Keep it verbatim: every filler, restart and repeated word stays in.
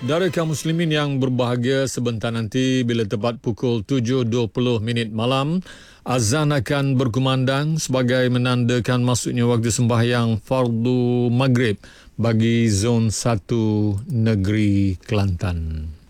Saudara kaum muslimin yang berbahagia, sebentar nanti bila tepat pukul tujuh dua puluh minit malam, azan akan berkumandang sebagai menandakan masuknya waktu sembahyang fardu maghrib bagi zon satu negeri Kelantan.